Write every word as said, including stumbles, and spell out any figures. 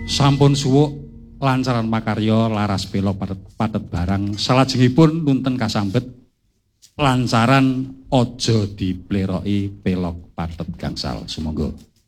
sampun suwuk lancaran makarya laras pelok padet, padet barang salajengipun nunten kasambet lancaran aja dipleroki pelok padet gangsal sumangga.